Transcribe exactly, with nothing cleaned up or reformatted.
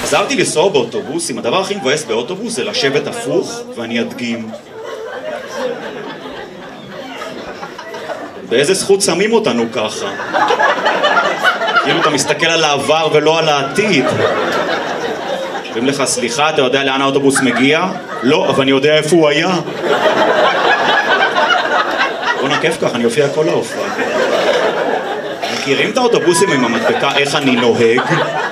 חזרתי לנסוע באוטובוסים, הדבר הכי מבאס באוטובוס זה לשבת הפוך, ואני אדגים. באיזה זכות שמים אותנו ככה? כאילו אתה מסתכל על העבר ולא על העתיד. אומרים לך, סליחה, אתה יודע לאן האוטובוס מגיע? לא, אבל אני יודע איפה הוא היה. בוא נקף ככה, אני אופיע כל ההופעה. מכירים את האוטובוסים עם המדבקה איך אני נוהג?